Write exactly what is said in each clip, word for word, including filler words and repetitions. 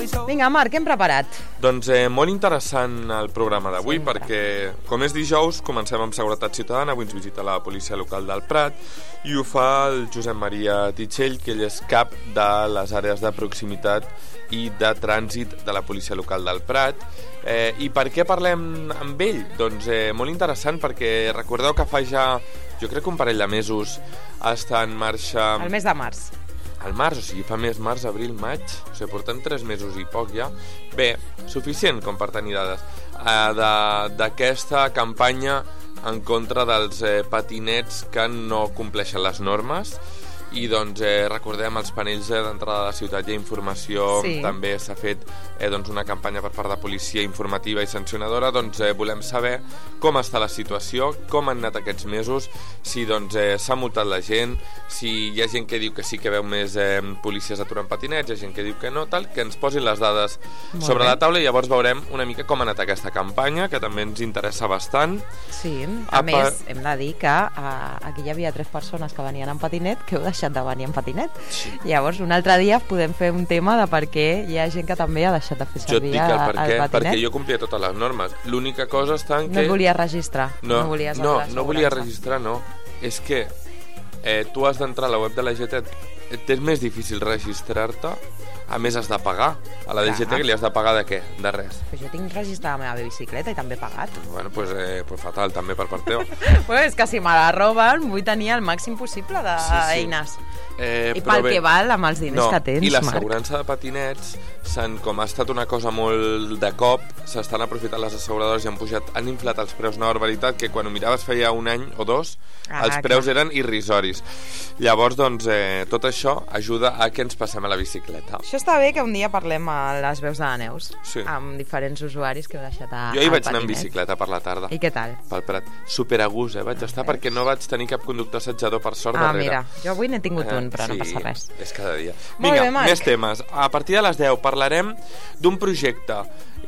Vinga, Marc, què hem preparat? Doncs eh, molt interessant el programa d'avui, perquè com és dijous comencem amb Seguretat Ciutadana. Avui ens visita la policia local del Prat i ho fa el Josep Maria Titxell, que ell és cap de les àrees de proximitat i de trànsit de la policia local del Prat. Eh, I per què parlem amb ell? Doncs eh, molt interessant, perquè recordeu que fa ja, jo crec que un parell de mesos està en marxa... El mes de març. Al març, o sigui, fa més març, abril, maig, o sigui, portem tres mesos i poc ja. Bé, suficient com per tenir dades eh, d'aquesta campanya en contra dels eh, patinets que no compleixen les normes. I doncs eh, recordem els panells eh, d'entrada de la ciutat i informació. Sí. També s'ha fet eh, doncs, una campanya per part de policia informativa i sancionadora. Doncs eh, volem saber com està la situació, com han anat aquests mesos, si doncs eh, s'ha multat la gent, si hi ha gent que diu que sí que veu més eh, policies aturant patinets, hi ha gent que diu que no, tal, que ens posin les dades Molt sobre bé. la taula i llavors veurem una mica com ha anat aquesta campanya, que també ens interessa bastant. Sí, a, a més, pa... hem de dir que eh, aquí hi havia tres persones que venien en patinet que heu deixat de venir en patinet. Sí. Llavors, un altre dia podem fer un tema de per què hi ha gent que també ha deixat de fer servir el, el, el patinet. Perquè jo complia totes les normes. L'única cosa està en que... No et volies registrar. No, no, volies no, no volia registrar, no. És que eh, tu has d'entrar a la web de la G T, és més difícil registrar-te, a més has de pagar. A la D G T que li has de pagar de què? De res. Però jo tinc registrada la meva bicicleta i també he pagat. Bueno, doncs pues, eh, pues fatal, també per part teva. Bueno, és que si me la roben vull tenir el màxim possible d'eines. Sí, sí. Eh, I pel bé, que val amb els diners no, que tens, i Marc. l'assegurança de patinets, com ha estat una cosa molt de cop, s'estan aprofitant les asseguradores i han pujat, han inflat els preus una barbaritat que quan ho miraves feia un any o dos, ah, els preus clar. eren irrisoris. Llavors, doncs, eh, tot això ajuda a que ens passem a la bicicleta. Això està bé que un dia parlem a les veus de la Neus, sí. amb diferents usuaris que heu deixat a, jo hi vaig patinet. anar en bicicleta per la tarda. I què tal? Pel Prat. Super a gust, eh, vaig ah, estar, perquè no vaig tenir cap conductor assetjador per sort ah, darrere. Ah, mira, jo avui n'he tingut un, però sí, no passa res. És cada dia. Molt Vinga, bé, Marc. més temes. A partir de les deu parlarem d'un projecte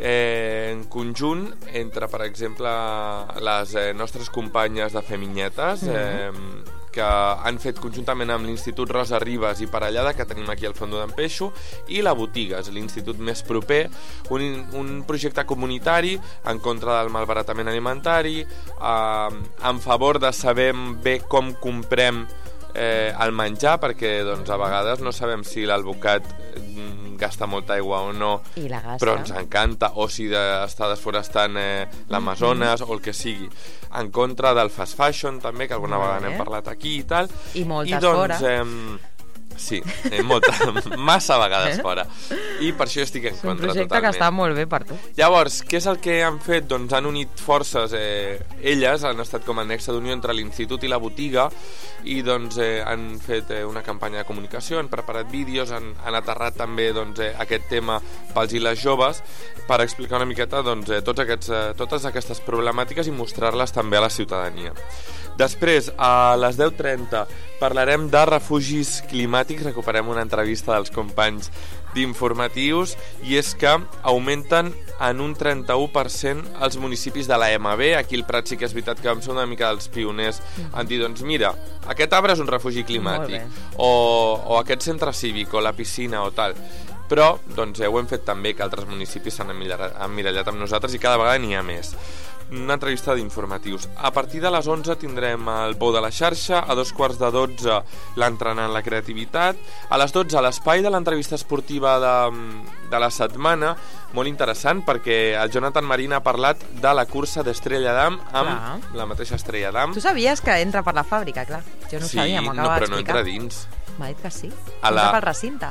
eh, en conjunt entre, per exemple, les eh, nostres companyes de Feminyetes, mm-hmm. eh, que han fet conjuntament amb l'Institut Rosa Ribas i Parellada, que tenim aquí al Fondo d'en Peixo, i la Botigues, l'institut més proper, un, un projecte comunitari en contra del malbaratament alimentari, eh, en favor de saber bé com comprem eh, el menjar, perquè doncs, a vegades no sabem si l'alvocat mm, gasta molta aigua o no, però ens encanta, o si de, està desforestant eh, l'Amazones mm-hmm. o el que sigui, en contra del fast fashion també, que alguna vegada n'hem parlat aquí i tal, i moltes i doncs, fora eh, sí, eh, molta, massa vegades fora, i per això estic en és contra totalment. És un projecte que està molt bé per tu. Llavors, què és el que han fet? Doncs han unit forces, eh, elles han estat com a nexe d'unió entre l'institut i la botiga, i doncs eh, han fet eh, una campanya de comunicació, han preparat vídeos, han, han aterrat també doncs, eh, aquest tema pels i les joves, per explicar una miqueta doncs, eh, tots aquests, eh, totes aquestes problemàtiques i mostrar-les també a la ciutadania. Després, a les deu trenta, parlarem de refugis climàtics, recuperem una entrevista dels companys d'informatius, i és que augmenten en un trenta-u per cent els municipis de la M B. Aquí al Prat sí que és veritat que vam ser una mica dels pioners en dir, doncs mira, aquest arbre és un refugi climàtic, o, o aquest centre cívic, o la piscina, o tal. Però doncs, eh, ho hem fet també, que altres municipis s'han emmirallat amb nosaltres i cada vegada n'hi ha més. Una entrevista d'informatius. A partir de les onze tindrem el Pou de la Xarxa, a dos quarts de dotze l'entrenant la creativitat, a les dotze l'espai de l'entrevista esportiva de, de la setmana, molt interessant perquè el Jonathan Marín ha parlat de la cursa d'Estrella d'Am amb clar. la mateixa Estrella d'Am. Tu sabies que entra per la fàbrica, clar. Jo no sí, sabia, m'ho acaba no, però d'explicar. no entra dins. M'ha dit que sí. A entra la... pel recinte.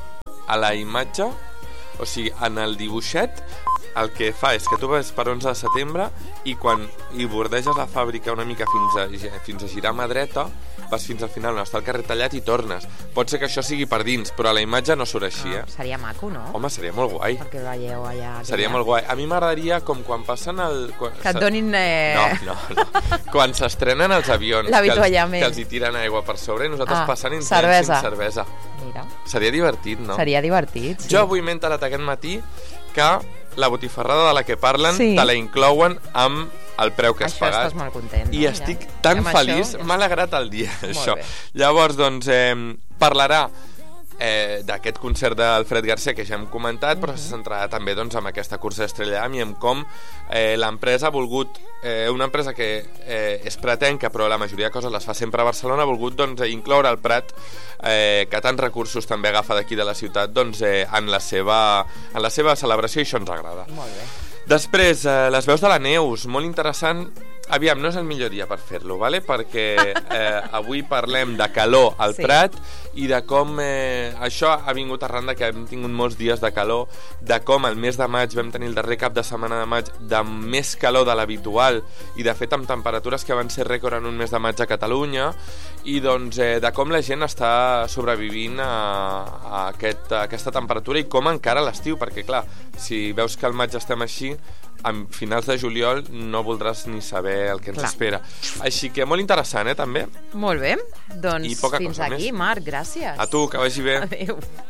A la imatge, o sigui, en el dibuixet, el que fa és que tu vas per onze de setembre i quan hi bordeges la fàbrica una mica fins a, fins a girar a mà dreta, vas fins al final on està el carrer tallat i tornes. Pot ser que això sigui per dins, però a la imatge no surt així, eh? Ah, seria maco, no? Home, seria molt guai. Perquè veieu allà... Seria molt guai. A mi m'agradaria com quan passen el... Quan que et donin... Eh... No, no, no. Quan s'estrenen els avions, que els, que els hi tiren aigua per sobre i nosaltres ah, passant i ens cervesa. cervesa. Mira. Seria divertit, no? Seria divertit, sí. Jo avui m'he enterat aquest matí que la botifarrada de la que parlen sí. te la inclouen amb el preu que has això pagat. Estàs molt content, no? I estic tan feliç, això, m'ha alegrat el dia, molt això. Bé. Llavors, doncs, eh, parlarà eh, d'aquest concert d'Alfred Garcia que ja hem comentat, però uh -huh. se centrarà també doncs, en aquesta cursa d'Estrella Damm i en com eh, l'empresa ha volgut, eh, una empresa que eh, és pratenca però la majoria de coses les fa sempre a Barcelona, ha volgut doncs, incloure el Prat, eh, que tants recursos també agafa d'aquí de la ciutat, doncs, eh, en, la seva, en la seva celebració, i això ens agrada. Molt bé. Després, eh, les veus de la Neus, molt interessant. Aviam, no és el millor dia per fer-lo, ¿vale? Perquè eh, avui parlem de calor al sí. Prat i de com eh, això ha vingut arran de que hem tingut molts dies de calor, de com el mes de maig vam tenir el darrer cap de setmana de maig de més calor de l'habitual i de fet amb temperatures que van ser rècord en un mes de maig a Catalunya, i doncs eh, de com la gent està sobrevivint a, a, aquest, a aquesta temperatura i com encara l'estiu, perquè clar, si veus que al maig estem així, a finals de juliol no voldràs ni saber el que ens Clar. espera. Així que molt interessant, eh, també. Molt bé. Doncs fins aquí, més. Marc, gràcies. A tu, que vagi bé. Adéu.